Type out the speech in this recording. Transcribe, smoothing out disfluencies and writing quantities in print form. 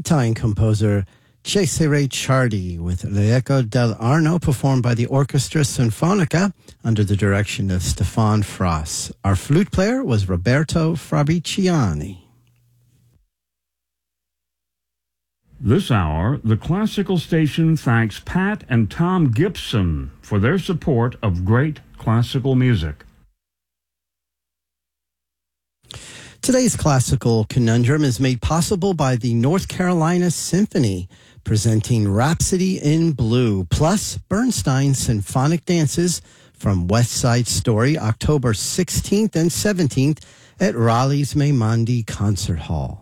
Florentine composer Cesare Ciardi with L'Eco dell'Arno, performed by the Orchestra Sinfonica under the direction of Stefan Frass. Our flute player was Roberto Fabriciani. This hour, the Classical Station thanks Pat and Tom Gibson for their support of great classical music. Today's classical conundrum is made possible by the North Carolina Symphony, presenting Rhapsody in Blue, plus Bernstein Symphonic Dances from West Side Story, October 16th and 17th at Raleigh's Maimandi Concert Hall.